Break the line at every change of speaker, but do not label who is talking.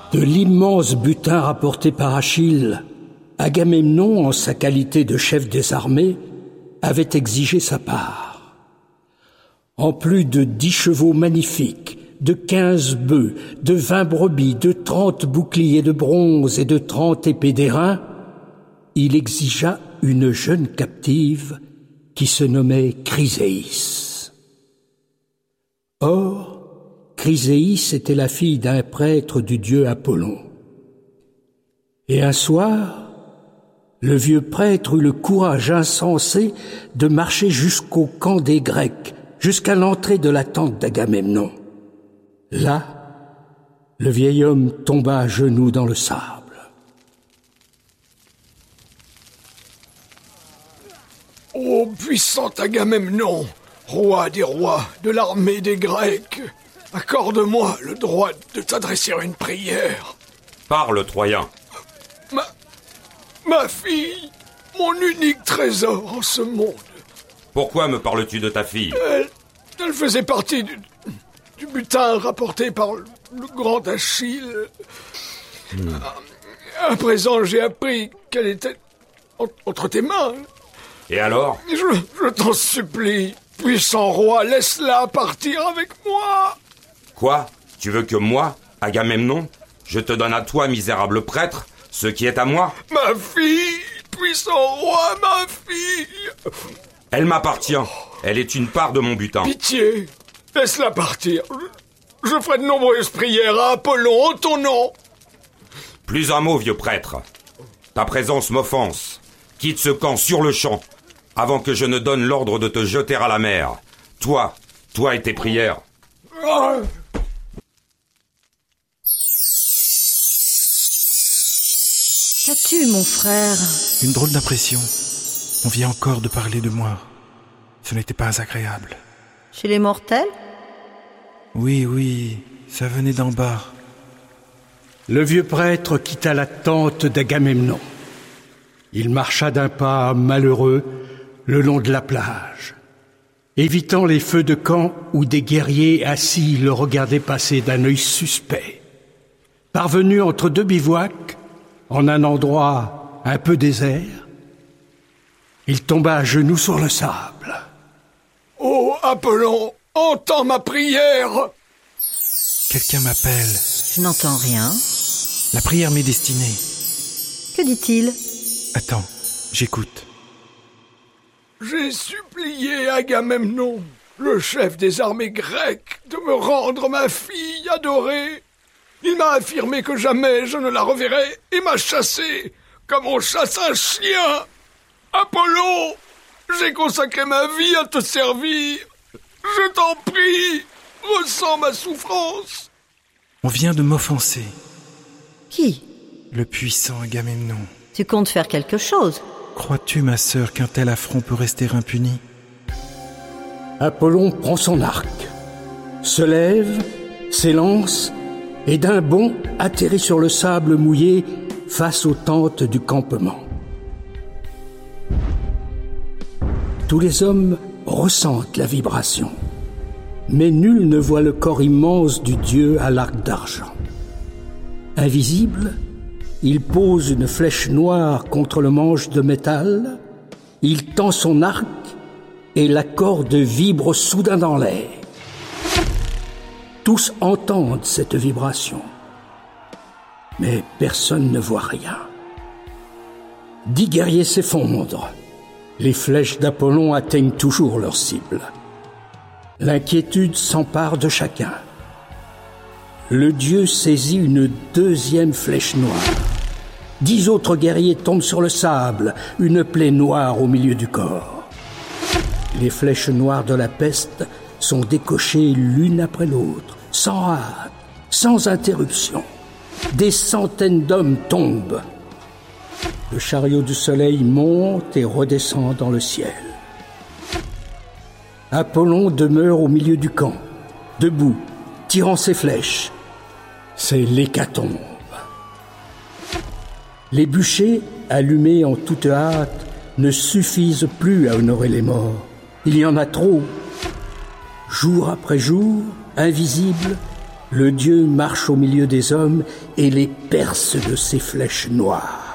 De l'immense butin rapporté par Achille, Agamemnon, en sa qualité de chef des armées, avait exigé sa part. En plus de 10 chevaux magnifiques, de 15 bœufs, de 20 brebis, de 30 boucliers de bronze et de 30 épées d'airain, il exigea une jeune captive qui se nommait Chryséis. Or, Chryséis était la fille d'un prêtre du dieu Apollon. Et un soir, le vieux prêtre eut le courage insensé de marcher jusqu'au camp des Grecs, jusqu'à l'entrée de la tente d'Agamemnon. Là, le vieil homme tomba à genoux dans le sable.
Ô puissant Agamemnon, roi des rois de l'armée des Grecs, accorde-moi le droit de t'adresser une prière.
Parle, Troyen.
Ma fille, mon unique trésor en ce monde.
Pourquoi me parles-tu de ta fille?
Elle faisait partie du butin rapporté par le grand Achille. À présent, j'ai appris qu'elle était entre tes mains.
Et alors?
Je t'en supplie, puissant roi, laisse-la partir avec moi.
Quoi? Tu veux que moi, Agamemnon, je te donne à toi, misérable prêtre, ce qui est à moi?
Ma fille, puissant roi, ma fille.
Elle m'appartient. Elle est une part de mon butin.
Pitié, laisse-la partir. Je ferai de nombreuses prières à Apollon en ton nom.
Plus un mot, vieux prêtre. Ta présence m'offense. Quitte ce camp sur le champ, avant que je ne donne l'ordre de te jeter à la mer. Toi et tes prières.
Qu'as-tu, mon frère?
Une drôle d'impression. On vient encore de parler de moi. Ce n'était pas agréable.
Chez les mortels?
Oui, ça venait d'en bas.
Le vieux prêtre quitta la tente d'Agamemnon. Il marcha d'un pas malheureux le long de la plage, évitant les feux de camp où des guerriers assis le regardaient passer d'un œil suspect. Parvenu entre deux bivouacs, en un endroit un peu désert, il tomba à genoux sur le sable.
Ô Apollon, entends ma prière!
Quelqu'un m'appelle.
Je n'entends rien.
La prière m'est destinée.
Que dit-il?
Attends, j'écoute.
J'ai supplié Agamemnon, le chef des armées grecques, de me rendre ma fille adorée. Il m'a affirmé que jamais je ne la reverrai et m'a chassé comme on chasse un chien. Apollon, j'ai consacré ma vie à te servir. Je t'en prie, ressens ma souffrance.
On vient de m'offenser.
Qui?
Le puissant Agamemnon.
Tu comptes faire quelque chose?
Crois-tu, ma sœur, qu'un tel affront peut rester impuni?
Apollon prend son arc, se lève, s'élance, et d'un bond atterrit sur le sable mouillé face aux tentes du campement. Tous les hommes ressentent la vibration, mais nul ne voit le corps immense du dieu à l'arc d'argent. Invisible, il pose une flèche noire contre le manche de métal, il tend son arc et la corde vibre soudain dans l'air. Tous entendent cette vibration, mais personne ne voit rien. 10 guerriers s'effondrent. Les flèches d'Apollon atteignent toujours leur cible. L'inquiétude s'empare de chacun. Le dieu saisit une deuxième flèche noire. 10 autres guerriers tombent sur le sable, une plaie noire au milieu du corps. Les flèches noires de la peste sont décochées l'une après l'autre, sans hâte, sans interruption. Des centaines d'hommes tombent. Le chariot du soleil monte et redescend dans le ciel. Apollon demeure au milieu du camp, debout, tirant ses flèches. C'est l'hécatombe. Les bûchers, allumés en toute hâte, ne suffisent plus à honorer les morts. Il y en a trop. Jour après jour, invisible, Le dieu marche au milieu des hommes et les perce de ses flèches noires.